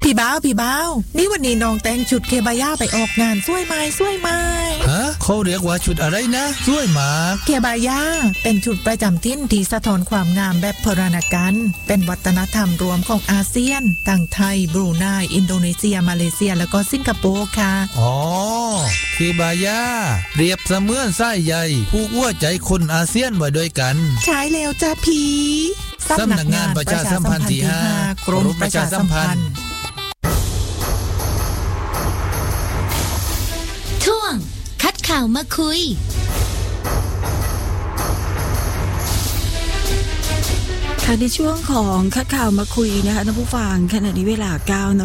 พี่บ้าวนี่วันนี้น้องแต่งชุดเคบาย่าไปออกงานสวยไหมฮะเขาเรียกว่าชุดอะไรนะสวยมากเคบาย่าเป็นชุดประจำถิ่นที่สะท้อนความงามแบบโบราณกันเป็นวัฒนธรรมรวมของอาเซียนทั้งไทยบรูไนอินโดนีเซียมาเลเซียแล้วก็สิงคโปร์ค่ะอ๋อเคบาย่าเปรียบเสมือนสายใยผูกหัวใจคนอาเซียนไว้ด้วยกันใช่แล้วจ้าพี่สำนักงานประชาสัมพันธ์ที่ 5 กรมประชาสัมพันธ์ช่วงคัดข่าวมาคุยในช่วงของคัดข่าวมาคุยนะคะท่านผู้ฟังขณะนี้เวลา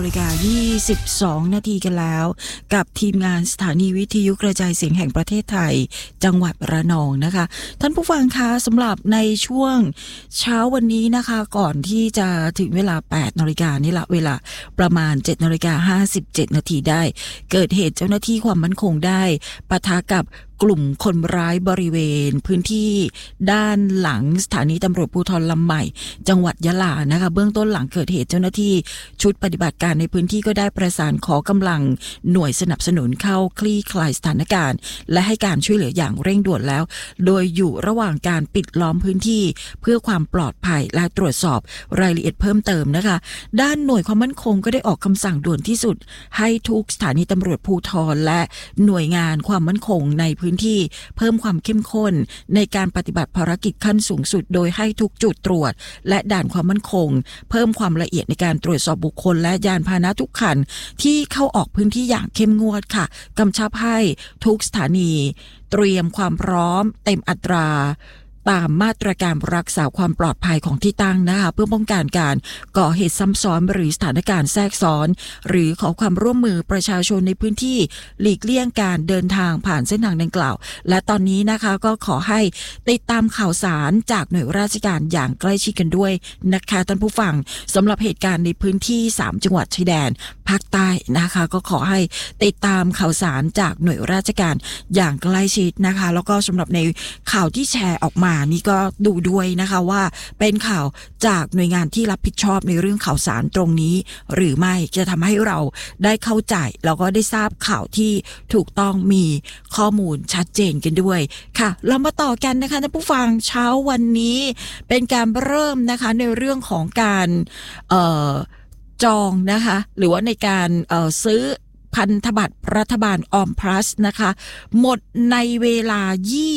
9:22 นาทีกันแล้วกับทีมงานสถานีวิทยุกระจายเสียงแห่งประเทศไทยจังหวัดระนองนะคะท่านผู้ฟังคะสำหรับในช่วงเช้าวันนี้นะคะก่อนที่จะถึงเวลา 8 นาฬิกานี่ละเวลาประมาณ 7:57 นาทีได้เกิดเหตุเจ้าหน้าที่ความมั่นคงได้ปะทะกับกลุ่มคนร้ายบริเวณพื้นที่ด้านหลังสถานีตำรวจภูธรลำใหม่จังหวัดยะลานะคะเบื้องต้นหลังเกิดเหตุเจ้าหน้าที่ชุดปฏิบัติการในพื้นที่ก็ได้ประสานขอกำลังหน่วยสนับสนุนเข้าคลี่คลายสถานการณ์และให้การช่วยเหลืออย่างเร่งด่วนแล้วโดยอยู่ระหว่างการปิดล้อมพื้นที่เพื่อความปลอดภัยและตรวจสอบรายละเอียดเพิ่มเติมนะคะด้านหน่วยความมั่นคงก็ได้ออกคำสั่งด่วนที่สุดให้ทุกสถานีตำรวจภูธรและหน่วยงานความมั่นคงในพื้นที่เพิ่มความเข้มข้นในการปฏิบัติภารกิจขั้นสูงสุดโดยให้ทุกจุดตรวจและด่านความมั่นคงเพิ่มความละเอียดในการตรวจสอบบุคคลและยานพาหนะทุกคันที่เข้าออกพื้นที่อย่างเข้มงวดค่ะกำชับให้ทุกสถานีเตรียมความพร้อมเต็มอัตราตามมาตรการรักษาความปลอดภัยของที่ตั้งนะคะเพื่อป้องกันการก่อเหตุซ้ำซ้อนหรือสถานการณ์แทรกซ้อนหรือขอความร่วมมือประชาชนในพื้นที่หลีกเลี่ยงการเดินทางผ่านเส้นทางดังกล่าวและตอนนี้นะคะก็ขอให้ติดตามข่าวสารจากหน่วยราชการอย่างใกล้ชิดกันด้วยนะคะท่านผู้ฟังสำหรับเหตุการณ์ในพื้นที่3จังหวัดชายแดนภาคใต้นะคะก็ขอให้ติดตามข่าวสารจากหน่วยราชการอย่างใกล้ชิดนะคะแล้วก็สำหรับในข่าวที่แชร์ออกมานี่ก็ดูด้วยนะคะว่าเป็นข่าวจากหน่วยงานที่รับผิดชอบในเรื่องข่าวสารตรงนี้หรือไม่จะทำให้เราได้เข้าใจแล้วก็ได้ทราบข่าวที่ถูกต้องมีข้อมูลชัดเจนกันด้วยค่ะเรามาต่อกันนะคะท่านผู้ฟังเช้าวันนี้เป็นการเริ่มนะคะในเรื่องของการจองนะคะหรือว่าในการซื้อพันธบัตรรัฐบาลออมพลัสนะคะหมดในเวลา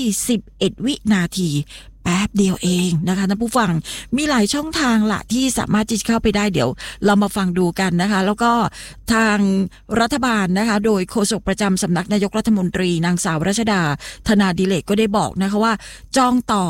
21วินาทีแป๊บเดียวเองนะคะท่านผู้ฟังมีหลายช่องทางละที่สามารถที่จะเข้าไปได้เดี๋ยวเรามาฟังดูกันนะคะแล้วก็ทางรัฐบาลนะคะโดยโฆษกประจำสำนักนายกรัฐมนตรีนางสาวรัชดาธนาดิเรกก็ได้บอกนะคะว่าจองต่อ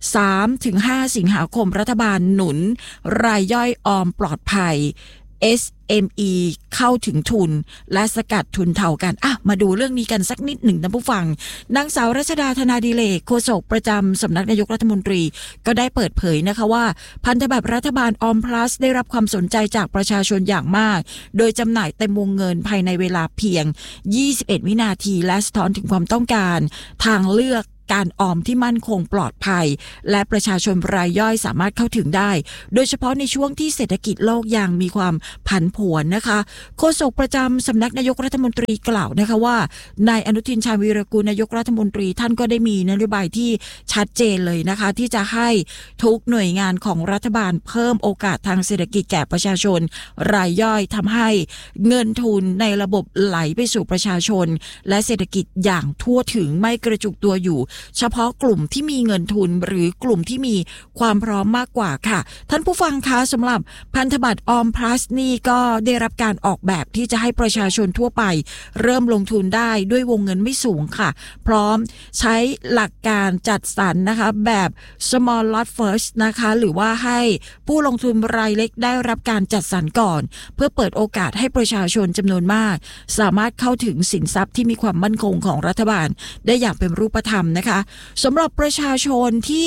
3-5 สิงหาคมรัฐบาลหนุนรายย่อยออมปลอดภัยSME เข้าถึงทุนและสกัดทุนเทากันมาดูเรื่องนี้กันสักนิดหนึ่งท่านผู้ฟังนางสาวรัชดาธนาดิเรกโฆษกประจำสำนักนายกรัฐมนตรีก็ได้เปิดเผยนะคะว่าพันธบัตรรัฐบาลออมพลัสได้รับความสนใจจากประชาชนอย่างมากโดยจำหน่ายเต็มวงเงินภายในเวลาเพียง21วินาทีและสะท้อนถึงความต้องการทางเลือกการออมที่มั่นคงปลอดภัยและประชาชนรายย่อยสามารถเข้าถึงได้โดยเฉพาะในช่วงที่เศรษฐกิจโลกยังมีความผันผวนนะคะโฆษกประจำสำนักนายกรัฐมนตรีกล่าวนะคะว่านายอนุทินชาญวีรกูลนายกรัฐมนตรีท่านก็ได้มีนโยบายที่ชัดเจนเลยนะคะที่จะให้ทุกหน่วยงานของรัฐบาลเพิ่มโอกาสทางเศรษฐกิจแก่ประชาชนรายย่อยทำให้เงินทุนในระบบไหลไปสู่ประชาชนและเศรษฐกิจอย่างทั่วถึงไม่กระจุกตัวอยู่เฉพาะกลุ่มที่มีเงินทุนหรือกลุ่มที่มีความพร้อมมากกว่าค่ะท่านผู้ฟังคะสำหรับพันธบัตรออมพลัสนี่ก็ได้รับการออกแบบที่จะให้ประชาชนทั่วไปเริ่มลงทุนได้ด้วยวงเงินไม่สูงค่ะพร้อมใช้หลักการจัดสรรนะคะแบบ small lot first นะคะหรือว่าให้ผู้ลงทุนรายเล็กได้รับการจัดสรรก่อนเพื่อเปิดโอกาสให้ประชาชนจำนวนมากสามารถเข้าถึงสินทรัพย์ที่มีความมั่นคงของรัฐบาลได้อย่างเป็นรูปธรรมนะคะสำหรับประชาชนที่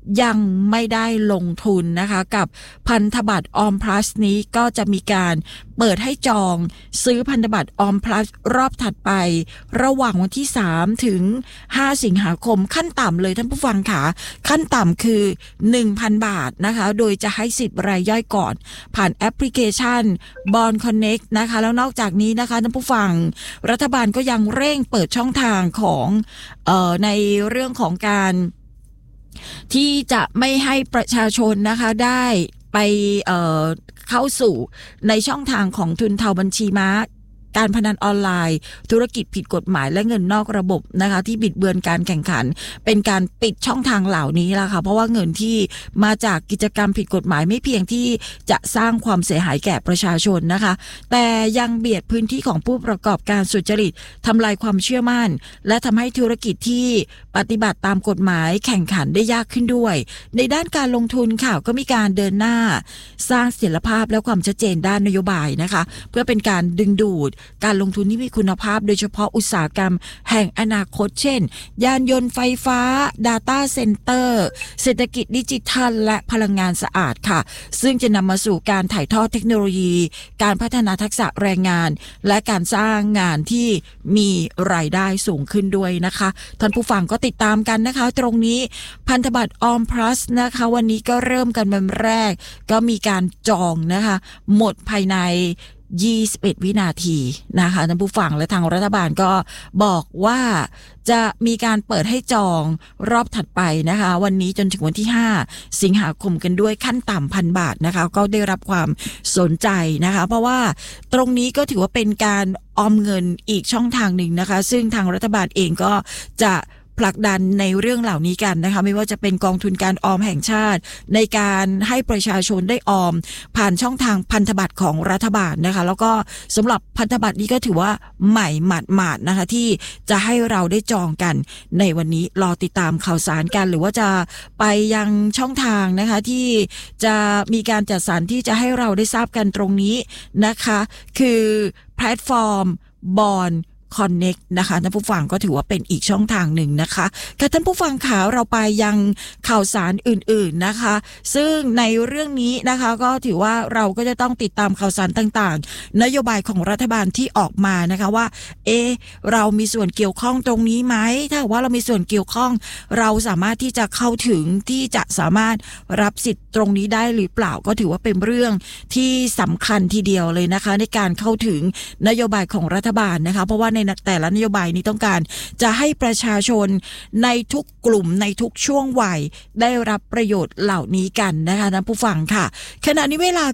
ยังไม่ได้ลงทุนนะคะกับพันธบัตรออม plus นี้ก็จะมีการเปิดให้จองซื้อพันธบัตรออม plus รอบถัดไประหว่างวันที่3ถึง5สิงหาคมขั้นต่ำเลยท่านผู้ฟังค่ะขั้นต่ำคือ 1,000 บาทนะคะโดยจะให้สิทธิ์รายย่อยก่อนผ่านแอปพลิเคชัน Bond Connect นะคะแล้วนอกจากนี้นะคะท่านผู้ฟังรัฐบาลก็ยังเร่งเปิดช่องทางของในเรื่องของการที่จะไม่ให้ประชาชนนะคะได้ไปเข้าสู่ในช่องทางของทุนเทาบัญชีม้าการพนันออนไลน์ธุรกิจผิดกฎหมายและเงินนอกระบบนะคะที่บิดเบือนการแข่งขันเป็นการปิดช่องทางเหล่านี้ล่ะค่ะเพราะว่าเงินที่มาจากกิจกรรมผิดกฎหมายไม่เพียงที่จะสร้างความเสียหายแก่ประชาชนนะคะแต่ยังเบียดพื้นที่ของผู้ประกอบการสุจริตทำลายความเชื่อมั่นและทำให้ธุรกิจที่ปฏิบัติตามกฎหมายแข่งขันได้ยากขึ้นด้วยในด้านการลงทุนค่ะก็มีการเดินหน้าสร้างเสถียรภาพและความชัดเจนด้านนโยบายนะคะเพื่อเป็นการดึงดูดการลงทุนที่มีคุณภาพโดยเฉพาะอุตสาหกรรมแห่งอนาคตเช่นยานยนต์ไฟฟ้า Data Center เศรษฐกิจดิจิทัลและพลังงานสะอาดค่ะซึ่งจะนำมาสู่การถ่ายทอดเทคโนโลยีการพัฒนาทักษะแรงงานและการสร้างงานที่มีรายได้สูงขึ้นด้วยนะคะท่านผู้ฟังก็ติดตามกันนะคะตรงนี้พันธบัตรออม plus นะคะวันนี้ก็เริ่มกันวันแรกก็มีการจองนะคะหมดภายใน21วินาทีนะคะท่านผู้ฟังและทางรัฐบาลก็บอกว่าจะมีการเปิดให้จองรอบถัดไปนะคะวันนี้จนถึงวันที่5สิงหาคมกันด้วยขั้นต่ำ 1,000 บาทนะคะก็ได้รับความสนใจนะคะเพราะว่าตรงนี้ก็ถือว่าเป็นการออมเงินอีกช่องทางหนึ่งนะคะซึ่งทางรัฐบาลเองก็จะผลักดันในเรื่องเหล่านี้กันนะคะไม่ว่าจะเป็นกองทุนการออมแห่งชาติในการให้ประชาชนได้ออมผ่านช่องทางพันธบัตรของรัฐบาลนะคะแล้วก็สำหรับพันธบัตรนี้ก็ถือว่าใหม่หมาดๆนะคะที่จะให้เราได้จองกันในวันนี้รอติดตามข่าวสารกันหรือว่าจะไปยังช่องทางนะคะที่จะมีการจัดสรรที่จะให้เราได้ทราบกันตรงนี้นะคะคือแพลตฟอร์ม Bond Connect นะคะท่านผู้ฟังก็ถือว่าเป็นอีกช่องทางหนึ่งนะคะค่ะท่านผู้ฟังขาเราไปยังข่าวสารอื่นๆนะคะซึ่งในเรื่องนี้นะคะก็ถือว่าเราก็จะต้องติดตามข่าวสารต่างๆนโยบายของรัฐบาลที่ออกมานะคะว่าเรามีส่วนเกี่ยวข้องตรงนี้ไหมถ้าว่าเรามีส่วนเกี่ยวข้องเราสามารถที่จะเข้าถึงที่จะสามารถรับสิทธิ์ตรงนี้ได้หรือเปล่าก็ถือว่าเป็นเรื่องที่สำคัญทีเดียวเลยนะคะในการเข้าถึงนโยบายของรัฐบาลนะคะเพราะว่าในแต่ละนโยบายนี้ต้องการจะให้ประชาชนในทุกกลุ่มในทุกช่วงวัยได้รับประโยชน์เหล่านี้กันนะคะท่านผู้ฟังค่ะขณะนี้เวลา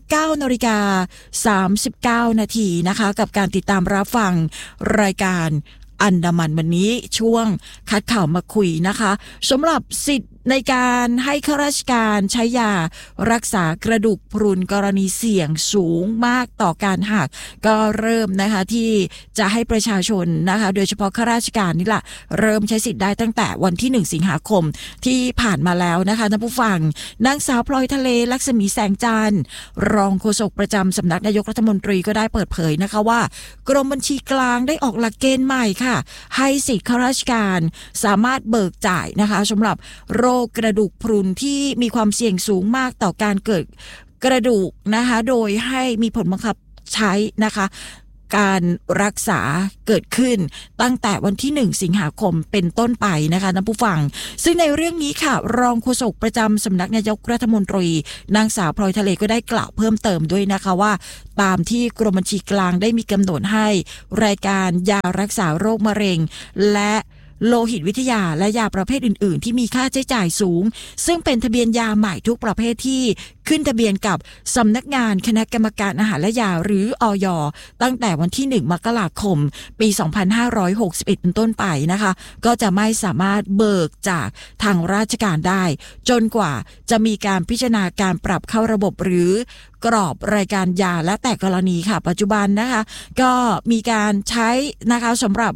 9:39 นาทีนะคะกับการติดตามรับฟังรายการอันดามันวันนี้ช่วงคัดข่าวมาคุยนะคะสำหรับสิทธิ์ในการให้ข้าราชการใช้ยารักษากระดูกพรุนกรณีเสี่ยงสูงมากต่อการหักก็เริ่มนะคะที่จะให้ประชาชนนะคะโดยเฉพาะข้าราชการนี่แหละเริ่มใช้สิทธิ์ได้ตั้งแต่วันที่1สิงหาคมที่ผ่านมาแล้วนะคะท่านผู้ฟังนางสาวพลอยทะเลลักษมีแสงจันทร์รองโฆษกประจำสำนักนายกรัฐมนตรีก็ได้เปิดเผยนะคะว่ากรมบัญชีกลางได้ออกหลักเกณฑ์ใหม่ค่ะให้สิทธิ์ข้าราชการสามารถเบิกจ่ายนะคะสำหรับโรคกระดูกพรุนที่มีความเสี่ยงสูงมากต่อการเกิดกระดูกนะคะโดยให้มีผลบังคับใช้นะคะการรักษาเกิดขึ้นตั้งแต่วันที่1สิงหาคมเป็นต้นไปนะคะท่านผู้ฟังซึ่งในเรื่องนี้ค่ะรองโฆษกประจำสำนักนายกรัฐมนตรีนางสาวพลอยทะเลก็ได้กล่าวเพิ่มเติมด้วยนะคะว่าตามที่กรมบัญชีกลางได้มีกำหนดให้รายการยารักษาโรคมะเร็งและโลหิตวิทยาและยาประเภทอื่นๆที่มีค่าใช้จ่ายสูงซึ่งเป็นทะเบียนยาใหม่ทุกประเภทที่ขึ้นทะเบียนกับสำนักงานคณะกรรมการอาหารและยาหรืออย.ตั้งแต่วันที่1มกราคมปี2561เป็นต้นไปนะคะก็จะไม่สามารถเบิกจากทางราชการได้จนกว่าจะมีการพิจารณาการปรับเข้าระบบหรือกรอบรายการยาและแต่กรณีค่ะปัจจุบันนะคะก็มีการใช้นะคะสำหรับ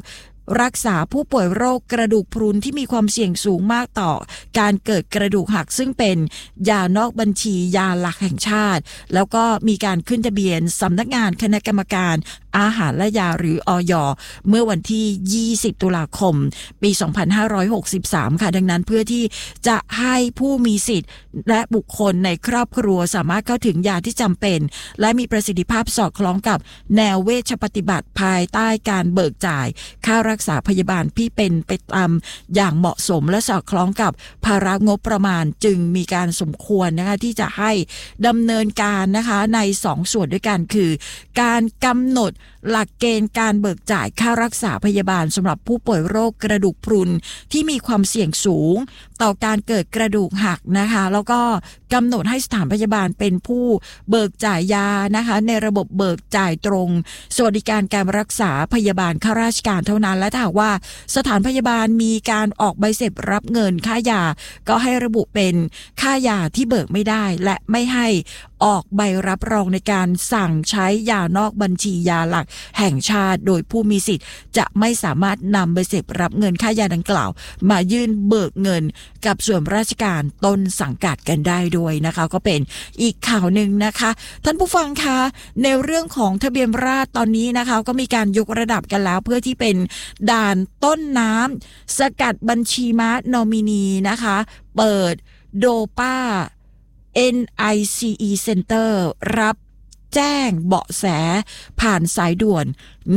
รักษาผู้ป่วยโรคกระดูกพรุนที่มีความเสี่ยงสูงมากต่อการเกิดกระดูกหักซึ่งเป็นยานอกบัญชียาหลักแห่งชาติแล้วก็มีการขึ้นทะเบียนสำนักงานคณะกรรมการอาหารและยาหรืออย.เมื่อวันที่20ตุลาคมปี2563ค่ะดังนั้นเพื่อที่จะให้ผู้มีสิทธิ์และบุคคลในครอบครัวสามารถเข้าถึงยาที่จำเป็นและมีประสิทธิภาพสอดคล้องกับแนวเวชปฏิบัติภายใต้การเบิกจ่ายค่ารักษาพยาบาลที่เป็นไปตามอย่างเหมาะสมและสอดคล้องกับภาระงบประมาณจึงมีการสมควรนะคะที่จะให้ดำเนินการนะคะใน2ส่วนด้วยกันคือการกำหนดหลักเกณฑ์การเบิกจ่ายค่ารักษาพยาบาลสำหรับผู้ป่วยโรคกระดูกพรุนที่มีความเสี่ยงสูงต่อการเกิดกระดูกหักนะคะแล้วก็กำหนดให้สถานพยาบาลเป็นผู้เบิกจ่ายยานะคะในระบบเบิกจ่ายตรงสวัสดิการการรักษาพยาบาลข้าราชการเท่านั้นและถ้าหากว่าสถานพยาบาลมีการออกใบเสร็จรับเงินค่ายาก็ให้ระบุเป็นค่ายาที่เบิกไม่ได้และไม่ให้ออกใบรับรองในการสั่งใช้ยานอกบัญชียาหลักแห่งชาติโดยผู้มีสิทธิ์จะไม่สามารถนำใบเสร็จรับเงินค่ายาดังกล่าวมายื่นเบิกเงินกับส่วนราชการต้นสังกัดกันได้ด้วยนะคะก็เป็นอีกข่าวหนึ่งนะคะท่านผู้ฟังคะในเรื่องของทะเบียนราษฎร์ตอนนี้นะคะก็มีการยกระดับกันแล้วเพื่อที่เป็นด่านต้นน้ำสกัดบัญชีม้านอมินีนะคะเปิดโดป้าNICE Center รับแจ้งเบาะแสผ่านสายด่วน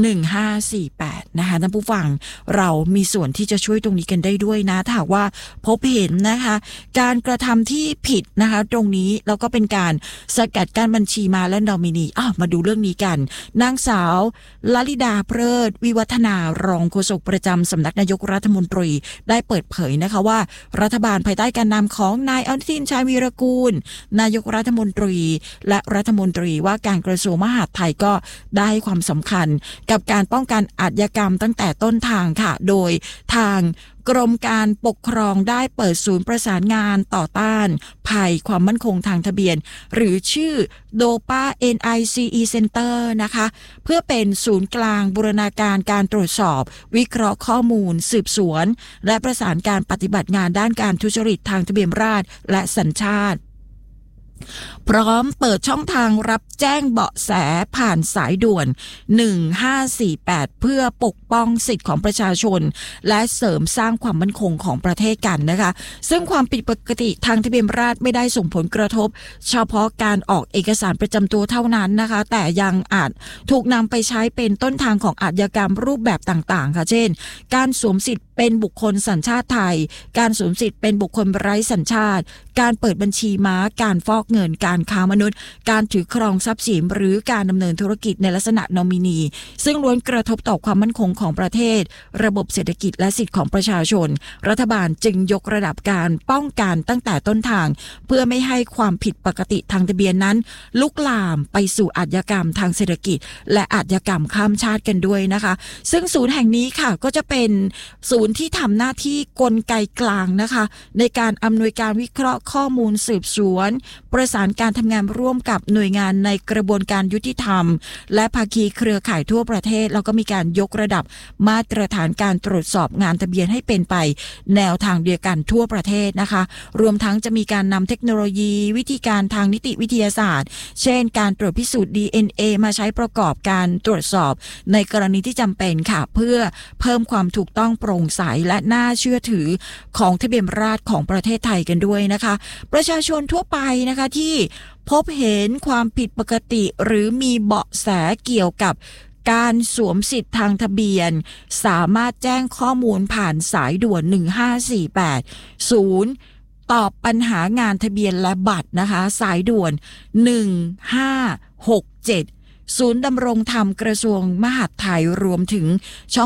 1548นะคะท่านผู้ฟังเรามีส่วนที่จะช่วยตรงนี้กันได้ด้วยนะถ้าหากว่าพบเห็นนะคะการกระทำที่ผิดนะคะตรงนี้แล้วก็เป็นการสกัดกั้นบัญชีมาและนอมินีมาดูเรื่องนี้กันนางสาวลลิดาเพลิดวิวัฒนารองโฆษกประจำสำนักนายกรัฐมนตรีได้เปิดเผยนะคะว่ารัฐบาลภายใต้การนำของนายอนุทินชาญวีรกูลนายกรัฐมนตรีและรัฐมนตรีว่าการกระทรวงมหาดไทยก็ได้ให้ความสำคัญกับการป้องกันอาชญากรรมตั้งแต่ต้นทางค่ะโดยทางกรมการปกครองได้เปิดศูนย์ประสานงานต่อต้านภัยความมั่นคงทางทะเบียนหรือชื่อโดป้า NICE Center นะคะเพื่อเป็นศูนย์กลางบูรณาการการตรวจสอบวิเคราะห์ข้อมูลสืบสวนและประสานการปฏิบัติงานด้านการทุจริตทางทะเบียนราษฎร์และสัญชาติพร้อมเปิดช่องทางรับแจ้งเบาะแสผ่านสายด่วน1548เพื่อปกป้องสิทธิของประชาชนและเสริมสร้างความมั่นคงของประเทศกันนะคะซึ่งความผิดปกติทางทะเบียนราษฎร์ไม่ได้ส่งผลกระทบเฉพาะการออกเอกสารประจำตัวเท่านั้นนะคะแต่ยังอาจถูกนำไปใช้เป็นต้นทางของอาชญากรรมรูปแบบต่างๆค่ะเช่นการสวมสิทธิ์เป็นบุคคลสัญชาติไทยการสวมสิทธิ์เป็นบุคคลไร้สัญชาติการเปิดบัญชีม้าการฟอกเงินการค้ามนุษย์การถือครองทรัพย์สินหรือการดำเนินธุรกิจในลักษณะนอมินีซึ่งล้วนกระทบต่อความมั่นคงของประเทศระบบเศรษฐกิจและสิทธิของประชาชนรัฐบาลจึงยกระดับการป้องกันตั้งแต่ต้นทางเพื่อไม่ให้ความผิดปกติทางทะเบียนนั้นลุกลามไปสู่อาชญากรรมทางเศรษฐกิจและอาชญากรรมข้ามชาติกันด้วยนะคะซึ่งศูนย์แห่งนี้ค่ะก็จะเป็นศูนย์ที่ทำหน้าที่กลไกกลางนะคะในการอำนวยการวิเคราะห์ข้อมูลสืบสวนประสานการทำงานร่วมกับหน่วยงานในกระบวนการยุติธรรมและภาคีเครือข่ายทั่วประเทศแล้วก็มีการยกระดับมาตรฐานการตรวจสอบงานทะเบียนให้เป็นไปแนวทางเดียวกันทั่วประเทศนะคะรวมทั้งจะมีการนำเทคโนโลยีวิธีการทางนิติวิทยาศาสตร์เช่นการตรวจพิสูจน์ DNA มาใช้ประกอบการตรวจสอบในกรณีที่จำเป็นค่ะเพื่อเพิ่มความถูกต้องโปร่งใสและน่าเชื่อถือของทะเบียนราษฎร์ของประเทศไทยกันด้วยนะคะประชาชนทั่วไปนะคะที่พบเห็นความผิดปกติหรือมีเบาะแสเกี่ยวกับการสวมสิทธิ์ทางทะเบียนสามารถแจ้งข้อมูลผ่านสายด่วน1548ศูนย์ตอบปัญหางานทะเบียนและบัตรนะคะสายด่วน1567ศูนย์ดำรงธรรมกระทรวงมหาดไทยรวมถึงช่อง